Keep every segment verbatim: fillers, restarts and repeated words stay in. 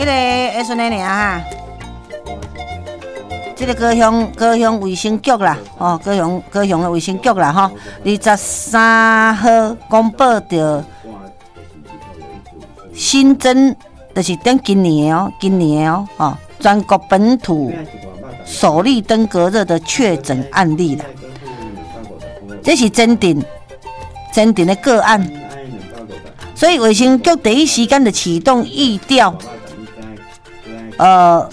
迄个会顺的尔哈。这个高雄高雄卫生局啦，哦，高雄高雄的卫生局啦，吼、哦，二十三号公布着新增，就是等今年哦，今年哦，哦，全国本土首例登革热的确诊案例啦，这是真定真定的个案，所以卫生局第一时间就启动疫调，呃。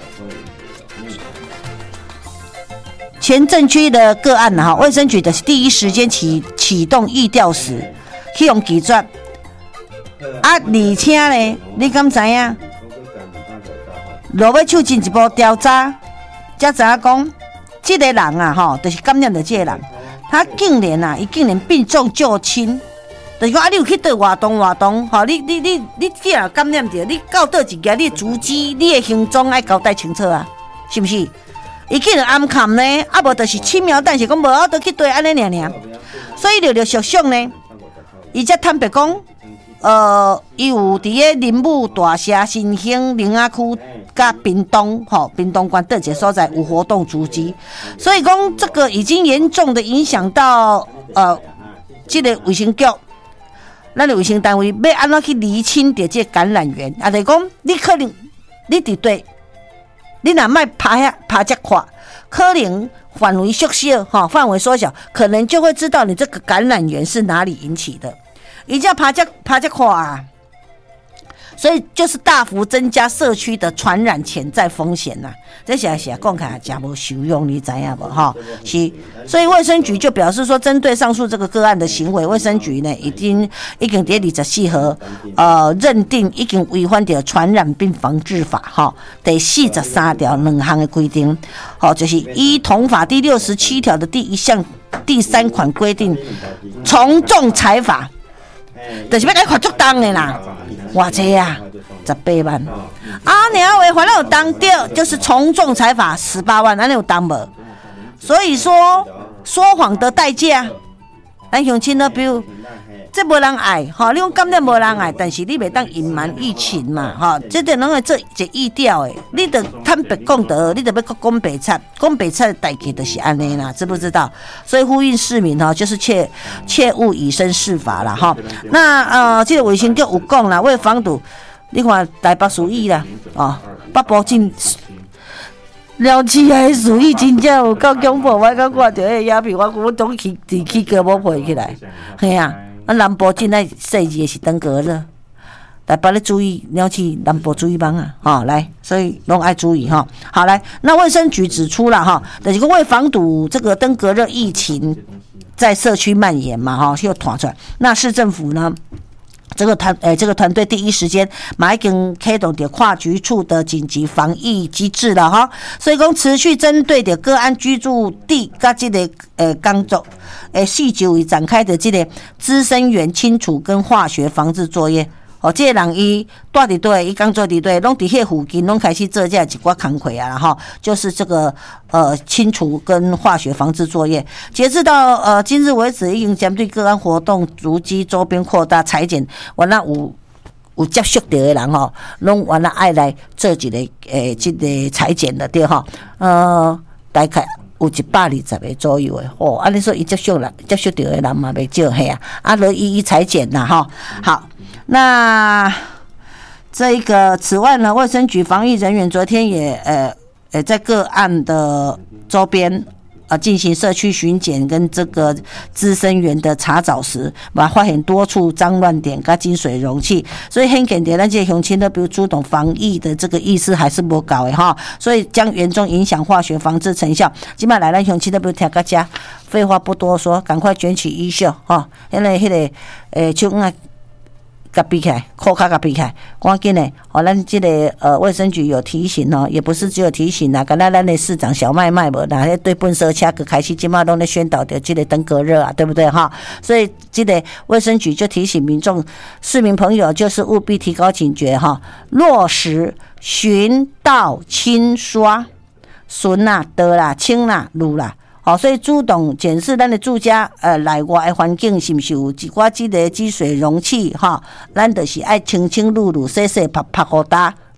前镇区的个案哈，卫生局的第一时间启启动疫调时，去用记录。啊，而且呢，你敢知影？落尾手进一步调查，才知影讲，这个人啊，吼，就是感染的这个人，他竟然啊，伊竟然病重就轻。就是讲啊，你有去倒活动活动，吼，你你你你既然感染着，你到倒一家，你的足迹、你的行踪爱交代清楚啊，是不是？伊竟然暗砍呢，啊无就是轻描淡写讲无法度去对安尼尔尔，所以就就属相呢，伊才坦白讲，呃，伊有伫个林武大社、新兴、林雅区、甲屏东吼，屏东县倒一个所在有活动足迹，所以讲这个已经严重的影响到呃，这个卫生局，咱的卫生单位要安怎去厘清着这感染源，啊，就是讲你可能你伫对。你若卖爬下爬这快，可能范围缩小，哈，范围缩小，可能就会知道你这个感染源是哪里引起的。一定要爬这爬这快啊，所以就是大幅增加社区的传染潜在风险呐、啊。这些些讲起来真无受用，你知影无哈？是，所以卫生局就表示说，针对上述这个个案的行为，卫生局呢已经已经在二十四号呃认定已经违反了传染病防治法哈第四十三条两项的规定，好，就是依同法第六十七条的第一项第三款规定，从重裁罚。就是要给罚足重的啦，偌济啊，十八万。啊，你要违反那有当掉，就是从重裁罚十八万，那有当无？所以说说谎的代价，咱乡亲呢，比如这无人爱，哈，你讲感染无人爱，但是你袂当隐瞒疫情嘛，哈，这点拢会做一意调的，你得坦白讲得，你得要讲白贼，讲白贼的代价就是安尼啦，知不知道？所以呼吁市民哈，就是切切勿以身试法啦，哈。那呃，这个卫生局有讲啦，为防堵，你看台北鼠疫啦，哦，北部进。了起来，鼠疫真正有够恐怖，我刚看到迄鸦片，我我总起起起胳膊背起来，系啊。啊，南部现在说的是登革热，台北咧注意，了起南部注意帮啊，哈、哦，来，所以拢爱注意哈、哦。好，来，那卫生局指出了哈，就是为防堵这个登革热疫情在社区蔓延嘛，哈、哦，又传出来，那市政府呢？这个团诶，这个团队第一时间马已经开动的跨局处的紧急防疫机制了哈，所以讲持续针对的个案居住地甲这个呃工作诶细节为展开的这个滋生源清除跟化学防治作业。哦，这个人伊住伫对，伊工作伫对，拢伫迄附近，拢开始做这一寡工课啊，哈，就是这个呃清除跟化学防治作业。截至到呃今日为止，已经针对个案活动足迹周边扩大裁剪，完了有有接触到的人吼，拢完了爱来做一个诶，这个裁剪的对哈，呃，大概。有一百二十个左右的哦，按你说伊接触人接触到的人嘛袂少嘿啊，啊，来一一裁剪啦哈。好，那这一个此外呢，卫生局防疫人员昨天也呃呃在个案的周边。啊，进行社区巡检跟这个滋生源的查找时，把发现多处脏乱点跟进水容器，所以很肯定，咱这乡亲呢，比如主动防疫的这个意识还是无够的哈，所以将严重影响化学防治成效。今麦来咱乡亲呢，比如听个家，废话不多说，赶快卷起衣袖哈，因为迄个诶手啊。甲比起来，裤卡甲比起来，赶紧的，哦，咱这个呃卫生局有提醒哦，也不是只有提醒啦，刚才咱的市长小麦麦无啦，对粪扫车个开始今麦拢在宣导的这个登革热啊，对不对哈？所以这个卫生局就提醒民众、市民朋友，就是务必提高警觉哈，落实巡倒清刷，巡啦、倒啦、清啦、撸啦。好，所以主动检视咱的住家呃内外的环境是不是有一寡这个积水容器哈，咱就是爱清清露露、洗洗拍拍好打，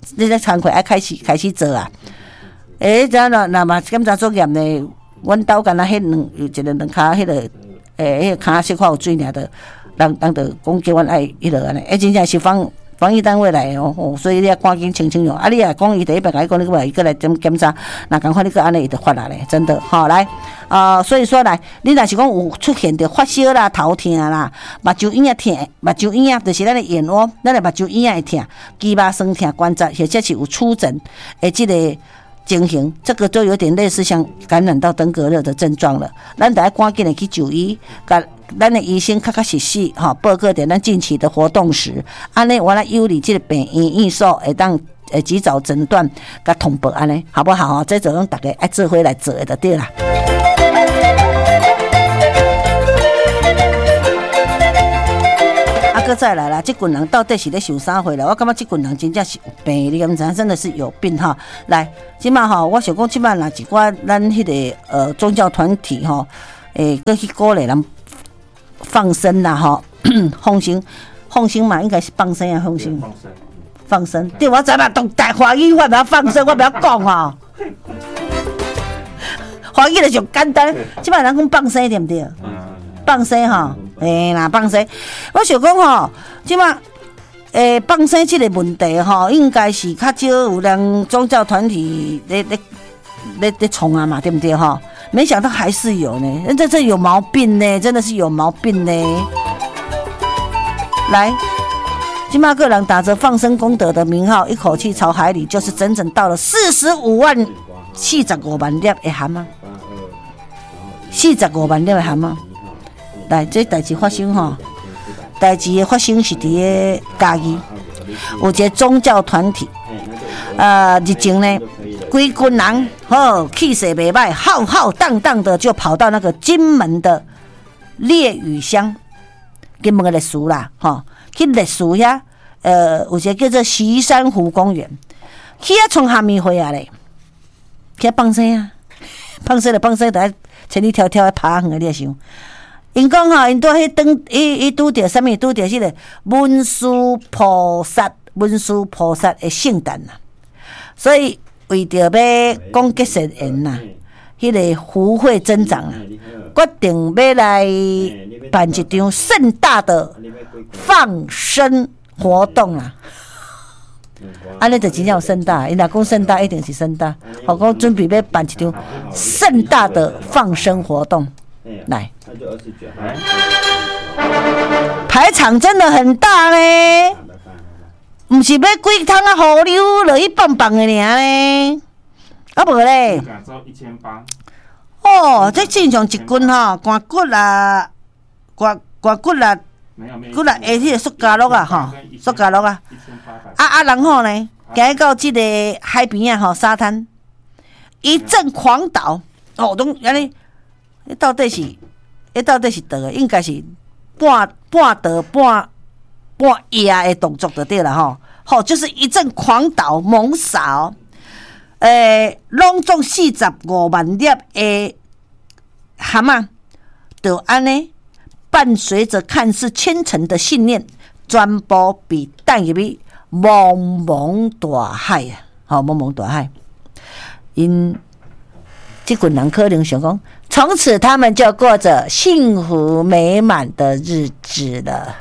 你这惭愧爱开始开始做啊。诶，怎若若嘛检查作业呢？阮兜干那迄两有一个两骹迄个诶，迄个骹小可有水尔的，人人就讲叫阮爱迄落安尼，诶，真正是防防疫单位来哦，哦，所以你要赶紧清清用。啊，你也讲伊第一摆甲你讲，你过来伊过来检检查，那赶快你个安尼伊就发来咧，真的好、哦、来啊、呃，所以说来，你若是讲有出现着发烧啦、头痛啦、目睭影痛、目睭影就是咱的眼窝，咱的目睭影会痛、肌肉酸痛、关节，或者是有出疹，诶，这个。情形，这个就有点类似像感染到登革热的症状了。咱得赶紧的去就医，甲咱的医生较较实细哈，报告点咱近期的活动时，安尼我来有利这个病院医所会当呃及早诊断，甲通报安尼好不好？哦，这就用大家爱做伙来做的就对啦。啊，搁再来啦！这群人到底是咧受啥货啦？我感觉这群人真正是有病，你敢知？真的是有病哈！来，即马吼，我想讲，即马若一寡咱迄个呃宗教团体吼，诶，搁去鼓励人放生啦吼，放生，放生嘛，应该是放生啊，放生，放生，放生。对，我知啦，懂大华语我不要放生，我不要讲吼。华语就上简单，即马人讲放生对不对？放生吼。诶，啦放生，我想讲吼，即马诶放生这个问题吼，应该是较少有人宗教团体咧咧咧咧冲啊嘛，对不对吼？没想到还是有呢，这这有毛病呢，真的是有毛病呢。来，即马个人打着放生功德的名号，一口气朝海里，就是整整到了四十五万四十五万粒的蛤蟆，四十五万粒的蛤蟆。来，这代志发生吼，代志的发生是伫个嘉义，有一个宗教团体，呃，日前呢，规群人吼气势袂歹，浩浩荡荡的就跑到那个金门的烈屿乡，金门的历史啦，吼，去历史遐，呃，有一个叫做西山湖公园，去遐从虾米回来咧？去遐放生啊，放生了放生，在千里迢迢的爬远，你来想。因讲吼，因拄迄当伊伊拄着啥物？拄着迄个文殊菩萨、文殊菩萨的圣诞呐，所以为着要讲结善缘呐，迄个福慧增长啊，决定要来办一场盛大的放生活动啊。安尼就真正有盛大，伊若讲盛大，一定是盛大。好讲准备要办一场盛大的放生活动。来，排场真的很大呢，不是要几桶啊河流落去放放的尔呢，啊无咧，哦，这正常一斤吼，肝骨啦，肝肝骨啦，骨啦，下迄个塑胶粒啊，吼，塑胶粒啊，啊啊，然后呢，行到这个海边啊，吼，沙滩，一阵狂倒，哦，拢安尼。迄到底是，迄到底是倒的，应该是半半倒半半压的动作就对了吼。吼，就是一阵狂倒猛扫，诶，拢总四十五万粒的蛤蟆，就安尼伴随着看似虔诚的信念，全部被带入去茫茫大海啊！吼，茫茫大海，因。这群人可能想讲，从此他们就过着幸福美满的日子了。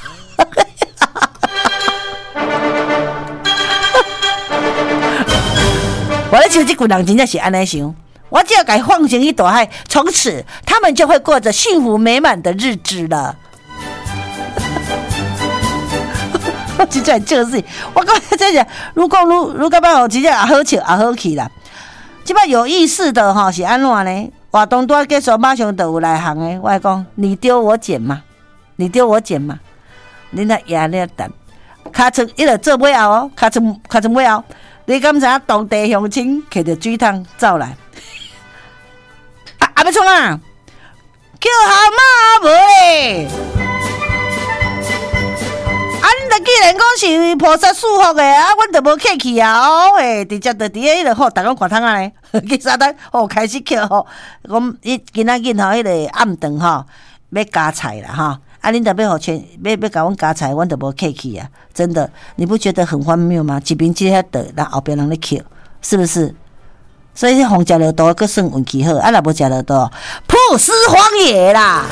我咧想，这群人真正是安尼想，我只要给放生一大海，从此他们就会过着幸福美满的日子了。我真正就是，我刚才在讲，如果如如果把我真正也好笑也好气啦。即摆有意识的哈是安怎呢？活动拄结束，马上就有来行的。我讲你丢我捡嘛，你丢我捡嘛，你那压力等，卡层伊就做尾后哦，卡层卡层尾后，你敢知影当地乡亲摕着水桶走来？啊啊要创啊？叫蛤蟆无咧？啊！你著既然讲是菩萨祝福的啊，阮著无客气啊！哦诶，直接著伫咧迄个吼，逐工看桶啊咧，去沙滩吼开始捡吼，讲伊今仔日吼迄个暗顿吼要加菜啦吼， 啊，恁若要互全要要甲阮加菜，阮就无客气啊！真的，你不觉得很荒谬吗？一边即遐倒，然后后边人咧捡，是不是？所以红食落肚，佫算运气好，啊，若无食落肚，曝尸荒野啦！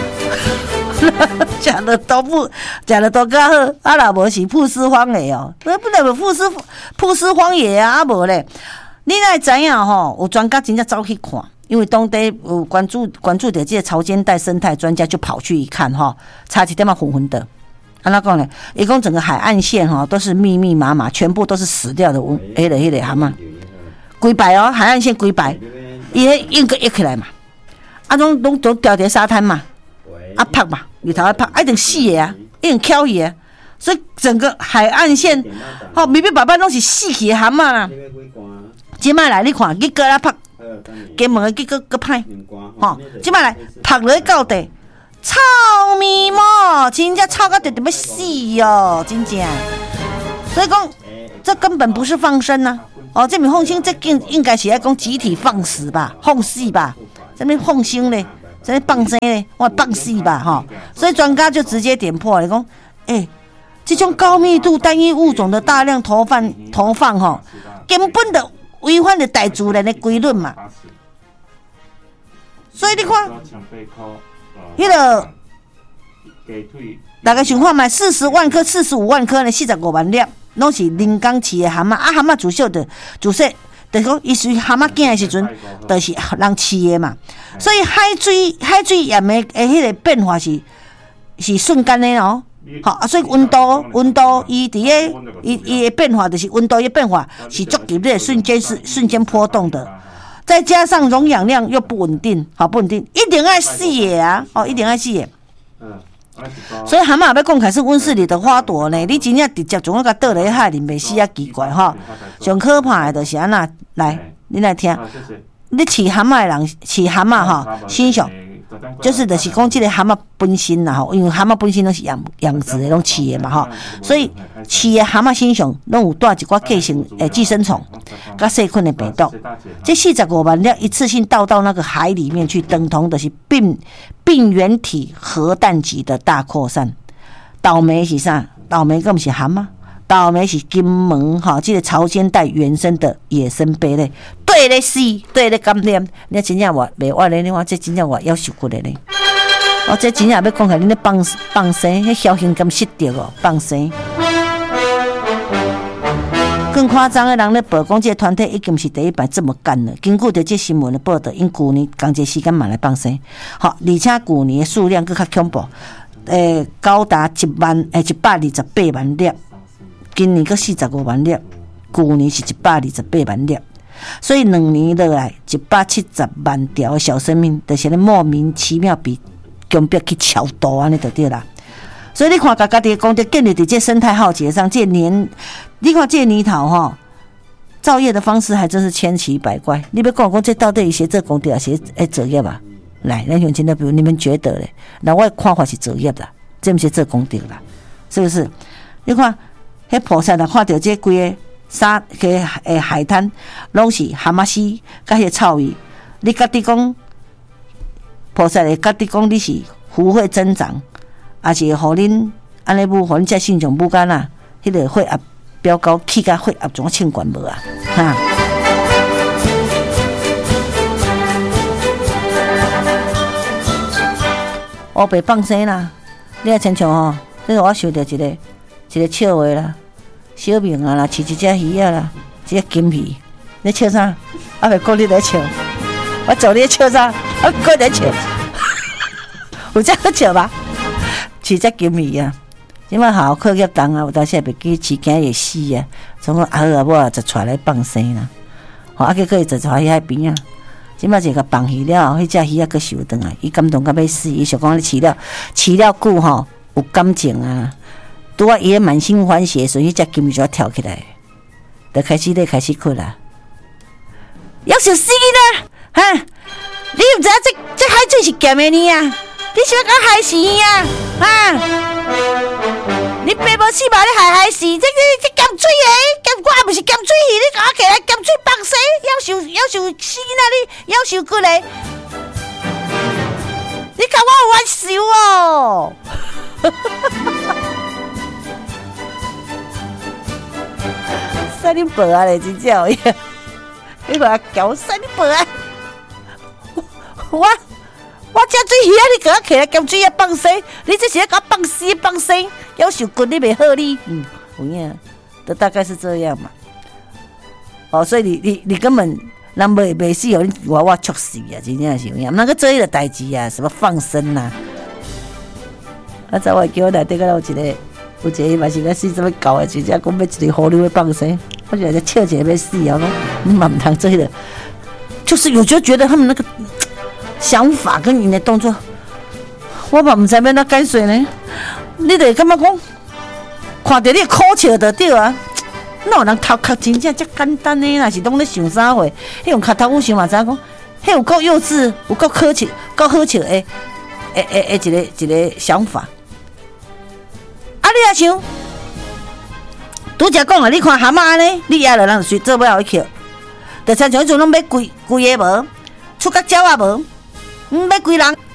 食落肚不食落肚较好，啊，若无是曝尸荒野哦，那不能曝尸曝尸荒野啊！啊无咧，你哪知影吼？有专家真正走去看。因为当地有关注关注到这个潮间带生态专家就跑去一看哈，差一点嘛昏昏的。安怎讲呢？伊讲整个海岸线哈都是密密麻麻，全部都是死掉的乌迄个迄个蛤蟆，规白哦，海岸线规白，伊迄硬个一起来嘛，啊拢拢都掉伫沙滩嘛，啊拍嘛，里头啊拍，啊一定死的啊，一定翘去啊，所以整个海岸线，吼密密麻麻拢是死去的蛤蟆啦。即摆来你看，你过来拍。金门的结果搁歹，吼！即摆来拍落去到地，臭咪毛，真正臭到直直要死哦，真正。所以讲，这根本不是放生呐、啊，哦，这米放生，这应应该是要讲集体放死吧，放死吧，什么放生嘞，什么放生嘞，我放死吧，哈、哦。所以专家就直接点破了，讲，哎、欸，这种高密度单一物种的大量投放投放，吼，根本的。违反了大自然的规律嘛，所以你看，迄个大家想看卖四十万颗、四十五万颗呢，四十五万粒，拢是临港饲的蛤蟆。啊，蛤蟆自小的自细，就是讲伊是蛤蟆囝的时阵，就是人饲的嘛。所以海水海水盐的诶，迄个变化是是瞬间的哦。好啊，所以温度温度伊伫个伊伊的变化就是温度的变化是足剧烈，瞬间是瞬间波动的，再加上溶氧量又不稳定，好不稳定，一定爱死的啊！哦，一定爱死的。所以蛤蟆要讲开是温室里的花朵呢，你真正直接从那个倒来海里面死啊奇怪哈！上可怕的就是安那来，你来听，你饲蛤蟆的人饲蛤蟆哈，欣赏。就是就是讲这个蛤蟆本身啦吼，因为蛤蟆本身都是养养殖的，拢饲的嘛吼，所以饲的蛤蟆身上拢有带一寡寄生诶寄生虫，甲细菌的病毒。这四十五万粒一次性倒到那个海里面去，等同的是病病原体核弹级的大扩散。倒霉是啥？倒霉更不是蛤蟆，倒霉是金门哈，这个潮间带原生的野生贝类。对咧死，对咧感染，你真正话袂话咧，你话这真正话要受过咧咧。哦，这真正要讲起来，你咧放放生，迄小心咁失掉哦，放生。更夸张的人咧报讲，这个团体已经是第一摆这么干了。根据着这新闻的报道，因旧年同一时间嘛来放生，好，而且旧年的数量更较恐怖，诶、欸，高达一万诶一百二十八万粒，今年个四十五万粒，旧年是一百二十八万粒。所以两年落来，一百七十万条的小生命，就是咧莫名其妙被强迫去超度安尼就对啦。所以你看，家家己讲着建立伫这生态浩劫上，这年，你看这年头吼，造业的方式还真是千奇百怪。你要讲讲这到底是做功德还是诶作业吧？来，咱像今天比如你们觉得咧，那我的看法是作业啦，这不是做功德啦，是不是？你看，迄菩萨若看到这规个。沙个诶海滩拢是蛤蟆丝，甲迄个臭味。你家己讲，菩萨会家己讲你是福慧增长，也是互恁安尼母，互恁遮信众母干啊，迄个血压飙高，气甲血压怎称悬无啊？哈！乌白放生啦，你啊亲像吼，这个我想到一个一个笑话啦。小明啊啦，饲一只鱼啊啦，一只金鱼，你笑啥？啊，袂讲你在笑，我做你笑啥？我讲在笑，有这好笑吧？饲只金鱼啊，即摆好课业重啊，有当时袂记饲囝会死啊，从讲啊好啊，我就带来放生啦，吼啊，结果伊就带去海边啊，即摆就甲放鱼了，迄只鱼啊佫收转来，伊感动到要死，伊想讲你饲了饲了久吼，有感情啊。拄啊，伊个满心欢喜，所以只金鱼就要跳起来，就开始咧开始哭啦。要小死啦，哈！你毋知影这这海水是咸的呢啊？你是要讲海死啊？哈！你爸无死嘛？你害海死，这这这咸水的，咸我也毋是咸水鱼，你搞起来咸水放生，要受要受死啦！你要受过来，你甲我有冤仇哦！使你报啊咧，真正有影，你把叫我使你报啊！我我遮水鱼啊，你给我起来咸水啊放生，你这是在给我放死放生，要求滚你袂好你，嗯，有影，都大概是这样嘛。哦，所以你你你根本人袂袂死哦，你娃娃猝死啊，真正是有影，毋通去做迄个代志啊，什么放生呐、啊？啊，早我叫我内底个有一个，有一个嘛是个死什么狗的，真正讲要一个狐狸要放生，我就在笑一个要死啊！讲你嘛毋通做迄个，就是有时候觉得他们那个想法跟你的动作，我嘛毋知要哪解说呢？你得感觉讲，看到你苦笑就对啊。哪有人头壳真正遮简单呢？若是拢咧想啥货？迄用脚头有想嘛知影讲，迄有够幼稚，有够可笑，够好笑诶诶诶诶一个一个想法。啊，你也想，拄则讲啊，你看蛤蟆安尼，你也着人随做尾去捡，就亲像迄阵拢要规规个无，出甲鸟啊无，嗯，要规人